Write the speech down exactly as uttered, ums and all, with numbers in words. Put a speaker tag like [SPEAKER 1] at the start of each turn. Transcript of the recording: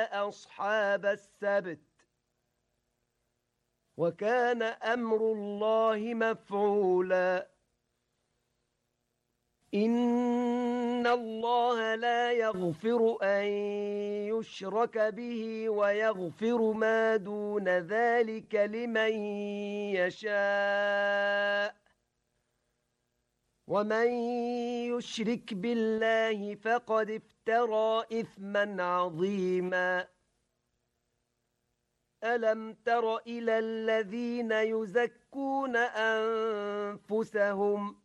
[SPEAKER 1] أصحاب السبت وكان أمر الله مفعولا إن الله لا يغفر أن يشرك به ويغفر ما دون ذلك لمن يشاء ومن يشرك بالله فقد افترى إثما عظيما ألم تر إلى الذين يزكون أنفسهم